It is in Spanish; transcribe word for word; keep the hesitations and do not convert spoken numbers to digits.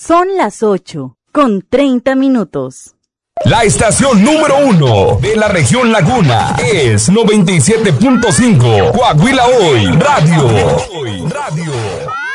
Son las ocho con treinta minutos. La estación número uno de la región Laguna es noventa y siete punto cinco Coahuila Hoy Radio. Radio.